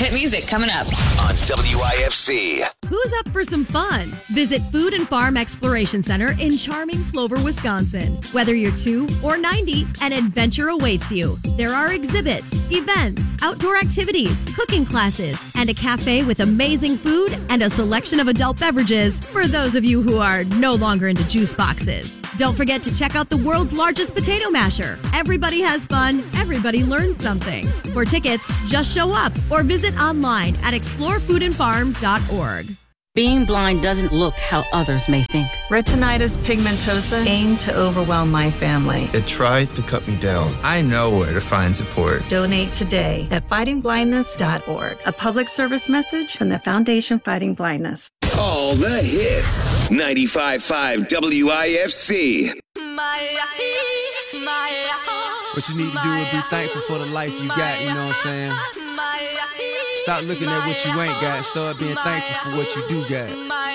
Hit music coming up on WIFC. Who's up for some fun? Visit Food and Farm Exploration Center in charming Plover, Wisconsin. Whether you're 2 or 90, an adventure awaits you. There are exhibits, events, outdoor activities, cooking classes, and a cafe with amazing food and a selection of adult beverages for those of you who are no longer into juice boxes. Don't forget to check out the world's largest potato masher. Everybody has fun. Everybody learns something. For tickets, just show up or visit online at explorefoodandfarm.org. Being blind doesn't look how others may think. Retinitis pigmentosa aimed to overwhelm my family. It tried to cut me down. I know where to find support. Donate today at fightingblindness.org. A public service message from the Foundation Fighting Blindness. All the hits. 95.5 WIFC. What you need to do is be thankful for the life you got, you know what I'm saying? Stop looking at what you ain't got and start being thankful for what you do got.